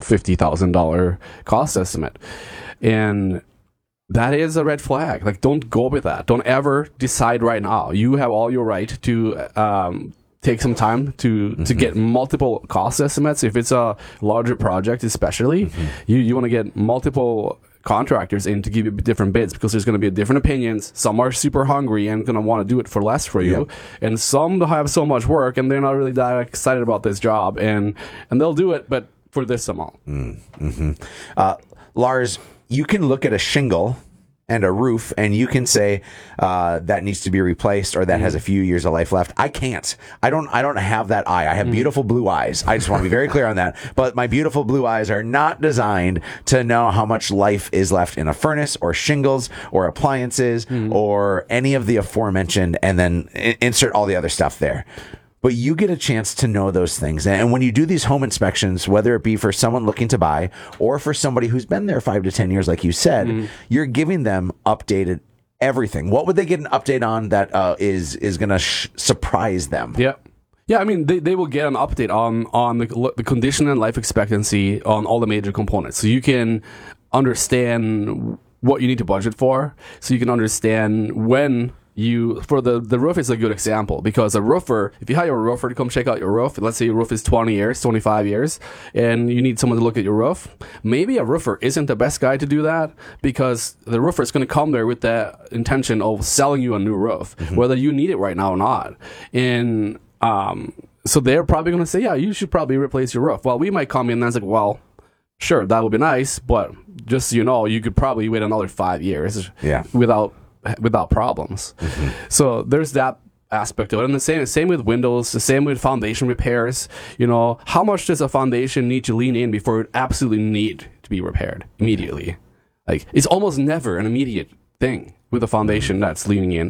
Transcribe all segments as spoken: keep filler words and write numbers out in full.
fifty thousand dollars cost estimate. And that is a red flag. Like, don't go with that. Don't ever decide right now. You have all your right to um, take some time to, mm-hmm. to get multiple cost estimates. If it's a larger project, especially, mm-hmm. you, you want to get multiple contractors in to give you different bids, because there's going to be different opinions. Some are super hungry and going to want to do it for less for you, yeah. and some have so much work and they're not really that excited about this job, and and they'll do it, but for this amount. Mm-hmm. Uh, Lars, you can look at a shingle and a roof and you can say uh, that needs to be replaced, or that mm-hmm. has a few years of life left. I can't. I don't I don't have that eye. I have mm-hmm. beautiful blue eyes. I just want to be very clear on that. But my beautiful blue eyes are not designed to know how much life is left in a furnace or shingles or appliances mm-hmm. or any of the aforementioned, and then insert all the other stuff there. But you get a chance to know those things. And when you do these home inspections, whether it be for someone looking to buy or for somebody who's been there five to ten years, like you said, mm-hmm. you're giving them updated everything. What would they get an update on that uh, is is going to sh- surprise them? Yeah. Yeah, I mean, they, they will get an update on, on the, the condition and life expectancy on all the major components. So you can understand what you need to budget for. So you can understand when... You for the the roof is a good example, because a roofer, if you hire a roofer to come check out your roof, let's say your roof is twenty years, twenty-five years, and you need someone to look at your roof, maybe a roofer isn't the best guy to do that, because the roofer is going to come there with the intention of selling you a new roof, mm-hmm. whether you need it right now or not. And um, so they're probably going to say, yeah, you should probably replace your roof. Well, we might come in and it's like, well, sure, that would be nice, but just so you know, you could probably wait another five years yeah. without without problems. Mm-hmm. So there's that aspect of it. And the same same with windows, the same with foundation repairs. You know, how much does a foundation need to lean in before it absolutely need to be repaired immediately? Like, it's almost never an immediate thing with a foundation that's leaning in.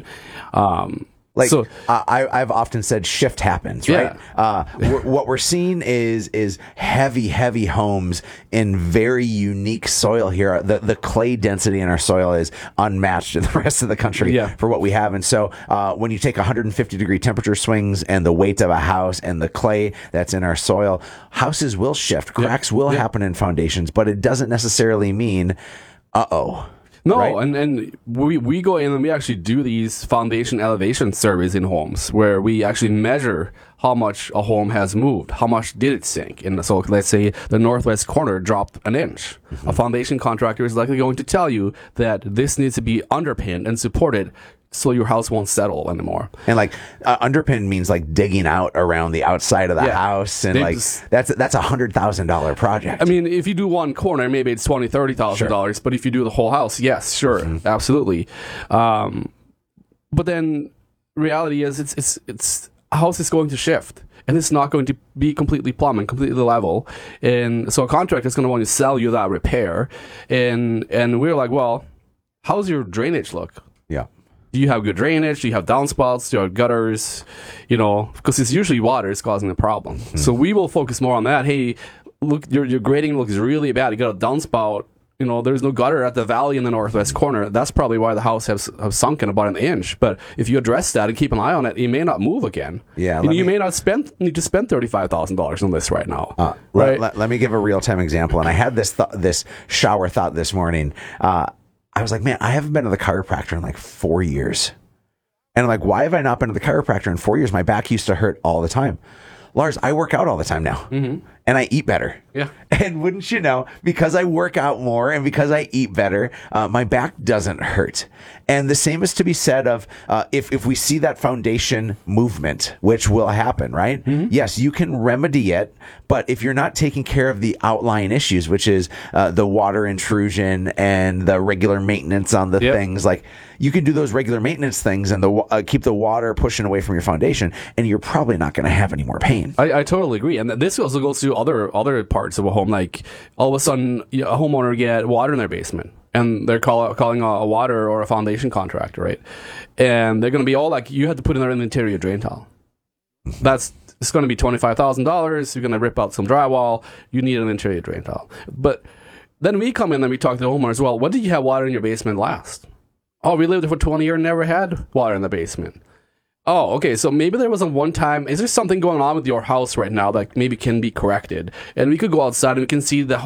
Um, Like so, uh, I, I've often said, shift happens, right? Yeah. Uh, we're, what we're seeing is is heavy, heavy homes in very unique soil here. The the clay density in our soil is unmatched in the rest of the country yeah. for what we have. And so uh, when you take one hundred fifty degree temperature swings and the weight of a house and the clay that's in our soil, houses will shift. Cracks yeah. will yeah. happen in foundations, but it doesn't necessarily mean, uh-oh. No, right? and, and we, we go in and we actually do these foundation elevation surveys in homes, where we actually measure how much a home has moved, how much did it sink. And so let's say the northwest corner dropped an inch. Mm-hmm. A foundation contractor is likely going to tell you that this needs to be underpinned and supported so your house won't settle anymore. And like uh, underpin means like digging out around the outside of the yeah. house, and they like just, that's that's a hundred thousand dollar project. I mean, if you do one corner, maybe it's twenty, thirty thousand sure. dollars. But if you do the whole house, yes, sure, mm-hmm. absolutely. Um, but then reality is, it's it's it's a house is going to shift. And it's not going to be completely plumb and completely level. And so a contractor is going to want to sell you that repair. And and we're like, well, how's your drainage look? Yeah. Do you have good drainage? Do you have downspouts? Do you have gutters? You know, because it's usually water is causing the problem. Mm-hmm. So we will focus more on that. Hey, look, your your grading looks really bad. You got a downspout. You know, there's no gutter at the valley in the northwest corner. That's probably why the house has have sunken about an inch. But if you address that and keep an eye on it, it may not move again. Yeah, you, me, you may not spend need to spend thirty five thousand dollars on this right now. Uh, right? Let, let, let me give a real time example. And I had this th- this shower thought this morning. Uh, I was like, man, I haven't been to the chiropractor in like four years. And I'm like, why have I not been to the chiropractor in four years? My back used to hurt all the time. Lars, I work out all the time now, mm-hmm. and I eat better. Yeah. And wouldn't you know, because I work out more and because I eat better, uh, my back doesn't hurt. And the same is to be said of uh, if, if we see that foundation movement, which will happen, right? Mm-hmm. Yes, you can remedy it, but if you're not taking care of the outlying issues, which is uh, the water intrusion and the regular maintenance on the yep. things, like you can do those regular maintenance things and the uh, keep the water pushing away from your foundation, and you're probably not going to have any more pain. I, I totally agree. And this also goes to other other parts of a home. Like all of a sudden, you know, a homeowner get water in their basement, and they're call, calling a, a water or a foundation contractor, right? And they're going to be all like, you have to put in an interior drain tile. That's it's going to be twenty-five thousand dollars. You're going to rip out some drywall. You need an interior drain tile. But then we come in and we talk to the homeowners. Well, when did you have water in your basement last? Oh, we lived there for twenty years and never had water in the basement. Oh, okay, so maybe there was a one-time... Is there something going on with your house right now that maybe can be corrected? And we could go outside and we can see the